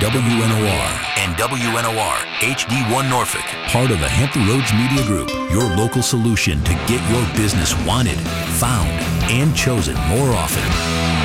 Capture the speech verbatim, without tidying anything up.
W N O R and W N O R H D one Norfolk, part of the Hampton Roads Media Group, your local solution to get your business wanted, found, and chosen more often.